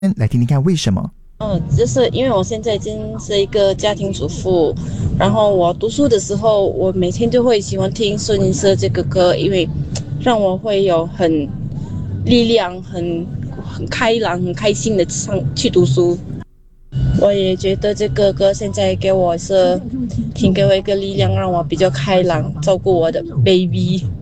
来听听看为什么。 就是因为我现在已经是一个家庭主妇，然后我读书的时候，我每天都会喜欢听孙燕姿这个歌，因为让我会有很力量、很开朗、很开心的去读书。我也觉得这个歌现在给我一个力量，让我比较开朗，照顾我的 baby。